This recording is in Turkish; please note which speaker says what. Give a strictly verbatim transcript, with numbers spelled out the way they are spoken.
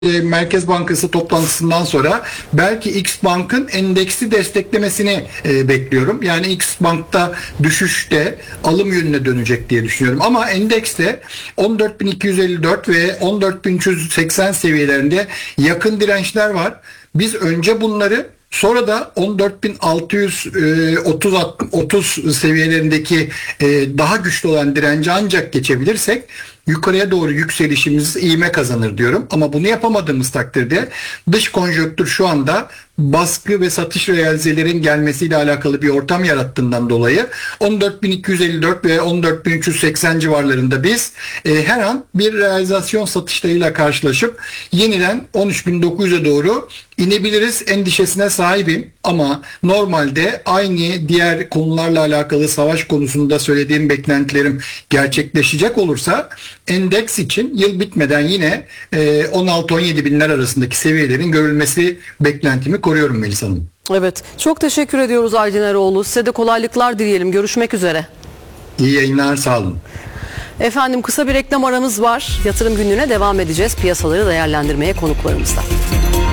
Speaker 1: e, Merkez Bankası toplantısından sonra belki X Bank'ın endeksi desteklemesini e, bekliyorum. Yani X Bank'ta düşüşte alım yönüne dönecek diye düşünüyorum. Ama endekste on dört bin iki yüz elli dört ve on dört bin üç yüz seksen seviyelerinde yakın dirençler var. Biz önce bunları, sonra da on dört bin altı yüz otuz otuz seviyelerindeki e, daha güçlü olan direnci ancak geçebilirsek yukarıya doğru yükselişimiz ivme kazanır diyorum. Ama bunu yapamadığımız takdirde dış konjonktür şu anda baskı ve satış realizelerin gelmesiyle alakalı bir ortam yarattığından dolayı on dört bin iki yüz elli dört ve on dört bin üç yüz seksen civarlarında biz e, her an bir realizasyon satışlarıyla karşılaşıp yeniden on üç bin dokuz yüze doğru inebiliriz endişesine sahibim. Ama normalde aynı diğer konularla alakalı savaş konusunda söylediğim beklentilerim gerçekleşecek olursa endeks için yıl bitmeden yine e, on altı on yedi binler arasındaki seviyelerin görülmesi beklentimi koruyorum Melisa Hanım.
Speaker 2: Evet. Çok teşekkür ediyoruz Aydın Eroğlu. Size de kolaylıklar dileyelim. Görüşmek üzere.
Speaker 1: İyi yayınlar, sağ olun.
Speaker 2: Efendim, kısa bir reklam aramız var. Yatırım Günlüğü'ne devam edeceğiz. Piyasaları değerlendirmeye konuklarımızla.